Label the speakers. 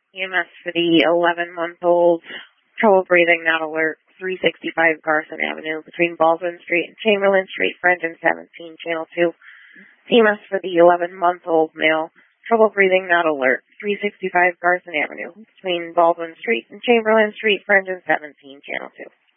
Speaker 1: EMS for the 11-month-old, trouble breathing, not alert, 365 Garson Avenue between Baldwin Street and Chamberlain Street, Brenton 17, Channel 2. EMS for the 11-month-old male, trouble breathing, not alert, 365 Garson Avenue between Baldwin Street and Chamberlain Street, Brenton 17, Channel 2.